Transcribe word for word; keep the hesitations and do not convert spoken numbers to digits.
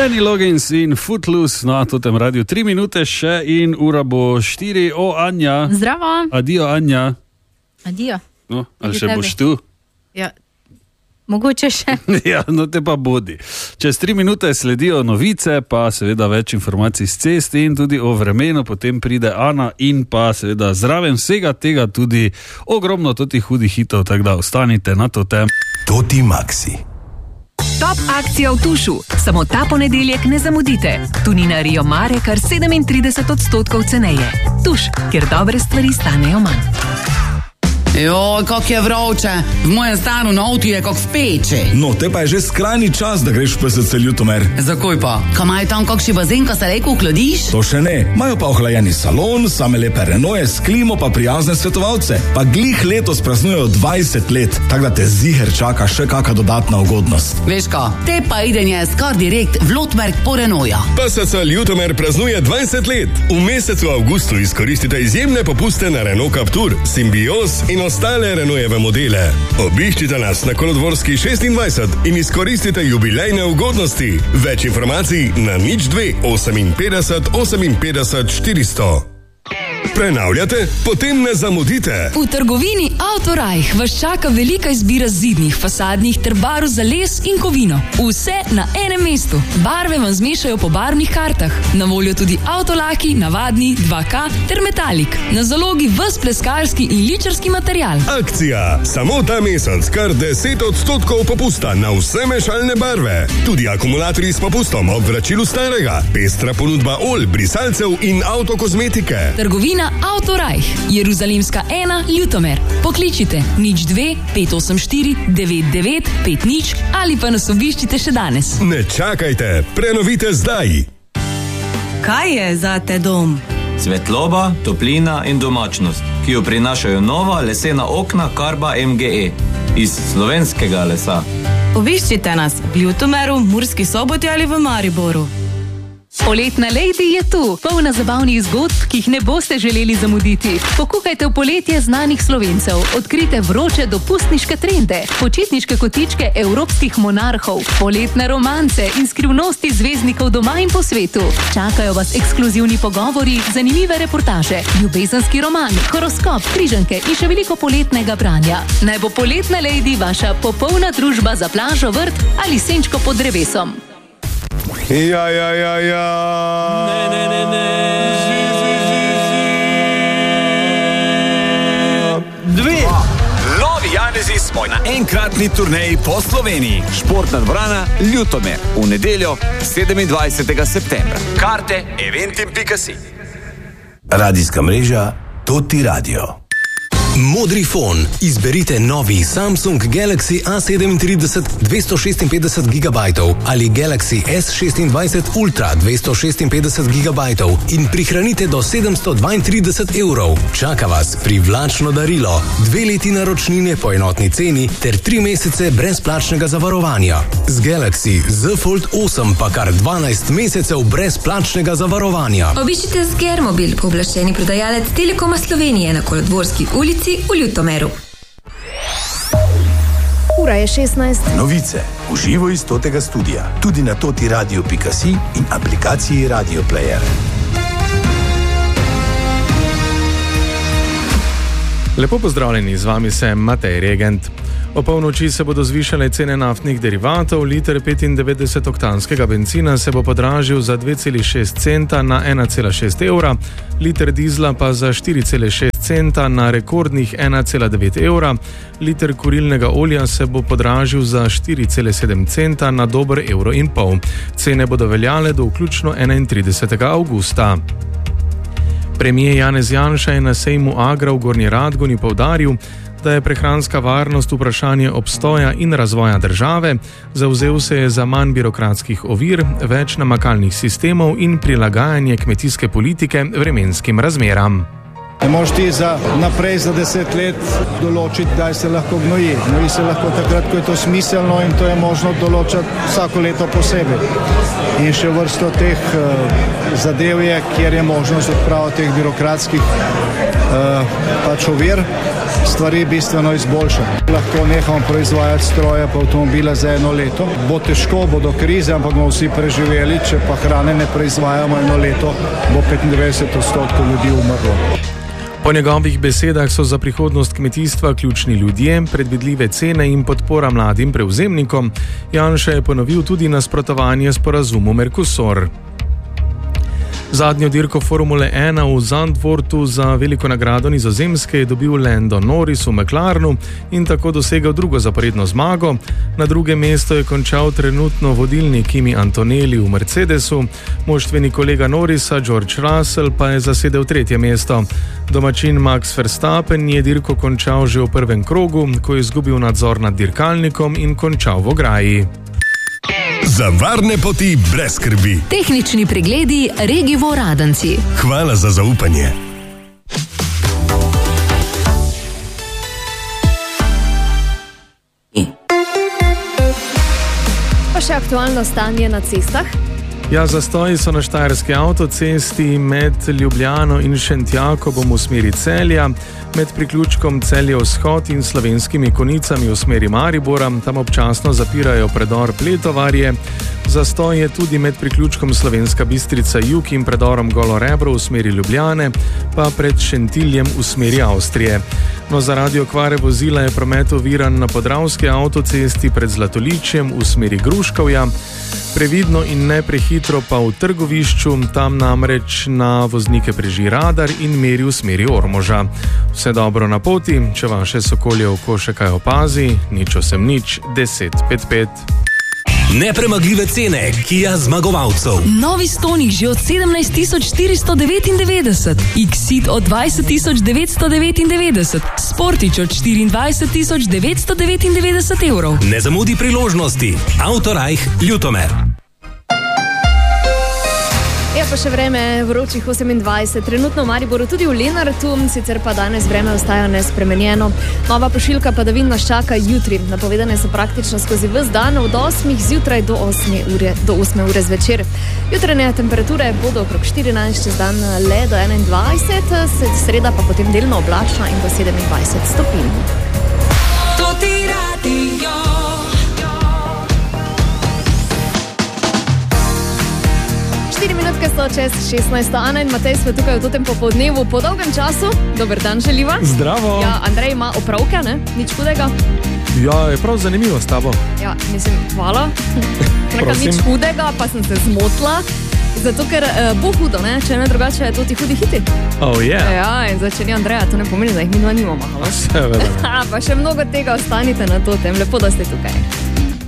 Kenny Loggins in Footloose na totem radiju. Tri minute še in ura bo štiri. O, Anja. Zdravo. Adijo, Anja. Adijo. No, ali še boš tu? Ja, mogoče še. Ja, no te pa bodi. Čez tri minute sledijo novice, pa seveda več informacij z cesti in tudi o vremenu, potem pride Ana in pa seveda zraven vsega tega tudi ogromno totih hudih hitov, tako da ostanite na to tem. Toti Maxi. Top akcija v Tušu. Samo ta ponedeljek ne zamudite. Tunina Rio Mare kar sedemintrideset odstotkov ceneje. Tuš, kjer dobre stvari stanejo manj. Joj, kak je vroče. V mojem stanu na avtu je kak v peči. No, te pa je že skrajni čas, da greš v P S C Ljutomer. Zakaj pa? Kaj imajo tam kakšni bazen, ko se reko ukladiš? To še ne. Imajo pa ohlajeni salon, same lepe Renaultje s klimo, pa prijazne svetovalce. Pa glih letos praznujejo dvajset let, tako da te ziher čaka še kaka dodatna ugodnost. Veš ka, te pa idenje skar direkt v Lotmerk po Renaultja. P S C Ljutomer praznuje dvajset let. V mesecu avgustu izkoristite izjemne popuste na Renault Captur, Symbios in ostale Renaultjeve modele. Obiščite nas na Kolodvorski šestindvajset in izkoristite jubilejne ugodnosti. Več informacij na nič dve oseminpetdeset oseminpetdeset štiristo. Prenavljate? Potem ne zamudite. V trgovini Autorajh vas čaka velika izbira zidnih, fasadnih ter barv za les in kovino. Vse na enem mestu. Barve vam zmešajo po barvnih kartah. Na voljo tudi avtolaki, navadni, dva K ter metalik. Na zalogi ves pleskarski in ličarski material. Akcija. Samo ta mesec kar deset odstotkov popusta na vse mešalne barve. Tudi akumulatorji s popustom ob vračilu starega. Pestra ponudba olj, brisalcev in avtokozmetike. Trgovina Autorajh, Jeruzalemska ena, Ljutomer. Pokličite nič dve pet osem štiri devet devet pet nič ali pa nas obiščite še danes. Ne čakajte, prenovite zdaj. Kaj je za te dom? Svetloba, toplina in domačnost, ki jo prinašajo nova lesena okna Karba M G E iz slovenskega lesa. Obiščite nas v Ljutomeru, Murski Soboti ali v Mariboru. Poletna Lady je tu, polna zabavnih zgodb, ki jih ne boste želeli zamuditi. Pokukajte v poletje znanih Slovencev, odkrite vroče dopustniške trende, počitniške kotičke evropskih monarhov, poletne romance in skrivnosti zvezdnikov doma in po svetu. Čakajo vas ekskluzivni pogovori, zanimive reportaže, ljubezenski roman, horoskop, križanke in še veliko poletnega branja. Naj bo Poletna Lady vaša popolna družba za plažo, vrt ali senčko pod drevesom. Ja, ja, ja, ja. Ne, ne, ne, ne. Zi, zi, zi, zi. Dve. Novi Janezi smo na enkratni turneji po Sloveniji. Športna dvorana Ljutomer. V nedeljo sedemindvajsetega septembra. Karte eventim pika si. Radijska mreža Toti Radio. Modri fon. Izberite novi Samsung Galaxy A sedemintrideset dvesto šestinpetdeset gigabajtov ali Galaxy S šestindvajset Ultra dvesto šestinpetdeset gigabajtov in prihranite do sedemsto dvaintrideset evrov. Čaka vas privlačno darilo, dve leti naročnine po enotni ceni ter tri mesece brezplačnega zavarovanja. Z Galaxy Z Fold osem pa kar dvanajst mesecev brezplačnega zavarovanja. Obiščite Sgermobil, pooblaščeni prodajalec Telekoma Slovenije na Kolodvorski ulici v Ljutomeru. Ura je šestnajst. Novice v živo iz Totega studia, tudi na toti radio pika si in aplikaciji Radio Player. Lepo pozdravljeni, z vami sem Matej Regent. O polnoči se bodo zvišale cene naftnih derivatov, liter petindevetdeset oktanskega bencina se bo podražil za dve celi šest centa na ena cela šest evra, liter dizla pa za štiri cele šest centa na rekordnih ena cela devet evra, liter kurilnega olja se bo podražil za štiri cele sedem centa na dober evro in pol. Cene bodo veljale do vključno enaintridesetega avgusta. Premier Janez Janša je na sejmu Agra v Gornji Radgoni poudaril, da je prehranska varnost vprašanje obstoja in razvoja države, zavzel se je za manj birokratskih ovir, več namakalnih sistemov in prilagajanje kmetijske politike vremenskim razmeram. Ne moreš ti za naprej za deset let določiti, kdaj se lahko gnoji. Gnoji se lahko takrat, ko je to smiselno in to je možno določati vsako leto posebej. In še vrsto teh uh, zadev je, kjer je možnost odprava teh birokratskih uh, pač ovir. stvari bistveno izboljšati. Lahko nehamo proizvajati stroje pa avtomobile za eno leto. Bo težko, bodo krize, ampak bomo vsi preživeli, če pa hrane ne proizvajamo eno leto, bo petindevetdeset odstotkov ljudi umrlo. Po njegovih besedah so za prihodnost kmetijstva ključni ljudje, predvidljive cene in podpora mladim prevzemnikom. Janša je ponovil tudi nasprotovanje sporazumu Mercosur. Zadnjo dirko Formule ena v Zandvoortu za veliko nagrado Nizozemske je dobil Lando Norris v McLarenu in tako dosegel drugo zaporedno zmago. Na drugem mestu je končal trenutno vodilni Kimi Antonelli v Mercedesu, moštveni kolega Norrisa George Russell pa je zasedel tretje mesto. Domačin Max Verstappen je dirko končal že v prvem krogu, ko je izgubil nadzor nad dirkalnikom in končal v ograji. Za varne poti brez skrbi. Tehnični pregledi Regivo Radenci. Hvala za zaupanje. Pa še aktualno stanje na cestah. Ja, zastoji so na štajerski avtocesti med Ljubljano in Šentjakobom v smeri Celja, med priključkom Celje-Vzhod in Slovenskimi Konicami v smeri Maribora, tam občasno zapirajo predor Pletovarje. Zastoj je tudi med priključkom Slovenska Bistrica Jug in predorom Golo Rebro v smeri Ljubljane, pa pred Šentiljem v smeri Avstrije. No, zaradi okvare vozila je promet oviran na Podravski avtocesti pred Zlatoličjem v smeri Gruškovja. Previdno in ne prehitro pa v Trgovišču, tam namreč na voznike preži radar in meri v smeri Ormoža. Vse dobro na poti, če vaše sokolje oko še kaj opazi, nič osem nič, deset pet pet. Nepremagljive cene Kia zmagovalcev. Novi Stonic že od sedemnajst tisoč štiristo devetindevetdeset, X-Ceed od dvajset tisoč devetsto devetindevetdeset, Sportič od štiriindvajset tisoč devetsto devetindevetdeset evrov. Ne zamudi priložnosti. Autorajh Ljutomer. Je pa še vreme vročih osemindvajset, trenutno v Mariboru, tudi v Lenartu, sicer pa danes vreme ostaja nespremenjeno. Nova pošiljka padavin nas čaka jutri, napovedane so praktično skozi ves dan od osmih zjutraj do osme ure, do osme ure zvečer. Jutranje temperature bodo okrog štirinajst, čez dan le do enaindvajset, sreda pa potem delno oblačna in do sedemindvajset stopinj. To ti radio. štiri minutke so čez šestnajsto. Ana in Matej smo tukaj v tem popoldnevu po dolgem času. Dober dan želiva. Zdravo. Ja, Andrej ima opravke, ne? Nič hudega. Ja, je prav zanimivo s tabo. Ja, mislim, hvala. Nekaj nič hudega, pa sem se zmotila. Zato, ker uh, bo hudo, ne? Če ne drugače, to ti hudi hiti. Oh, yeah. Ja, in zdaj, če ni Andreja, to ne pomeni, da jih mi dva nimamo. Seveda. Pa še mnogo tega, ostanite na to tem. Lepo, da ste tukaj.